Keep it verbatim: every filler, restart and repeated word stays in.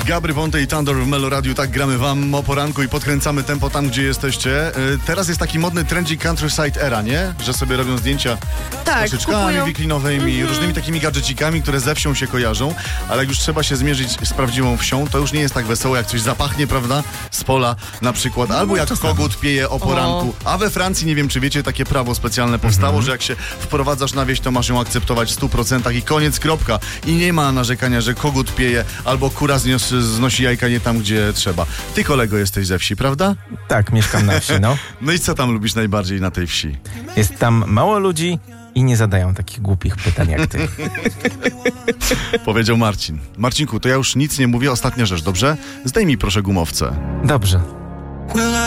Gabry Ponte i Thunder w Melo Radio. Tak gramy wam o poranku i podkręcamy tempo tam, gdzie jesteście. Teraz jest taki modny trendy countryside era, nie? Że sobie robią zdjęcia tak, z koszyczkami kupują... wiklinowymi, mm-hmm. różnymi takimi gadżecikami, które ze wsią się kojarzą, ale jak już trzeba się zmierzyć z prawdziwą wsią, to już nie jest tak wesoło, jak coś zapachnie, prawda? Z pola na przykład, albo jak kogut pieje o poranku. A we Francji, nie wiem czy wiecie, takie prawo specjalne powstało, mm-hmm. że jak się wprowadzasz na wieś, to masz ją akceptować w stu procentach i koniec, kropka. I nie ma narzekania, że kogut pieje albo kura znios, znosi jajka nie tam, gdzie trzeba. Ty, kolego, jesteś ze wsi, prawda? Tak, mieszkam na wsi, no. No i co tam lubisz najbardziej na tej wsi? Jest tam mało ludzi i nie zadają takich głupich pytań jak ty. Powiedział Marcin. Marcinku, to ja już nic nie mówię, ostatnia rzecz, dobrze? Zdejmij proszę gumowce. Dobrze.